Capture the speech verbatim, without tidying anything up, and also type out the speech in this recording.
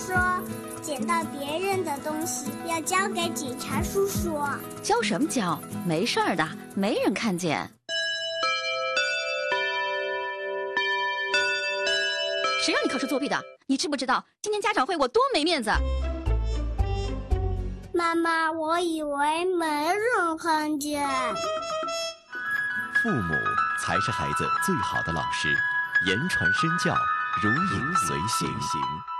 说，捡到别人的东西要交给警察叔叔。 交什么交？没事儿的，没人看见。谁让你考试作弊的？你知不知道今天家长会我多没面子？ 妈妈，我以为没人看见。 父母才是孩子最好的老师，言传身教，如影随形。